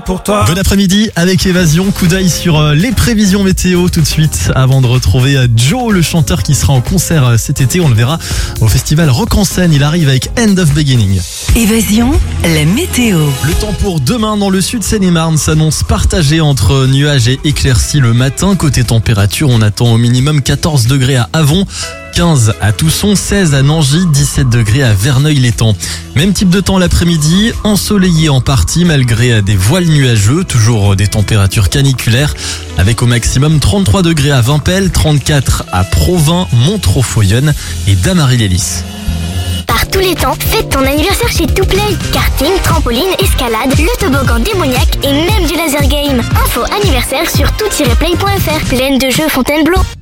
Pour toi. Bon après-midi avec Évasion, coup d'œil sur les prévisions météo tout de suite avant de retrouver Joe, le chanteur qui sera en concert cet été. On le verra au festival Rock en Seine. Il arrive avec End of Beginning. Évasion, la météo. Le temps pour demain dans le sud Seine-et-Marne s'annonce partagé entre nuages et éclaircies le matin. Côté température, on attend au minimum 14 degrés à Avon, 15 à Tousson, 16 à Nangy, 17 degrés à Verneuil-l'Étang. Même type de temps l'après-midi, ensoleillé en partie malgré des voiles nuageux, toujours des températures caniculaires avec au maximum 33 degrés à Vimpel, 34 à Provins, Montreux-Foyonne et Damary-les-Lys. Par tous les temps, fête ton anniversaire chez Touplay. Karting, trampoline, escalade, le toboggan démoniaque et même du laser game. Info anniversaire sur tout-play.fr. Pleine de jeux Fontainebleau.